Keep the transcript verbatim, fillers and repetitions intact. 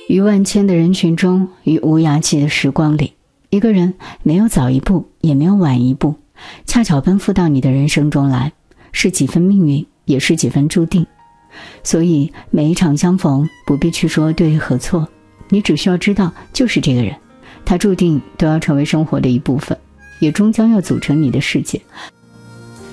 于万千的人群中，于无涯期的时光里，一个人没有早一步，也没有晚一步，恰巧奔赴到你的人生中来，是几分命运，也是几分注定。所以每一场相逢，不必去说对和错，你只需要知道，就是这个人，他注定都要成为生活的一部分，也终将要组成你的世界。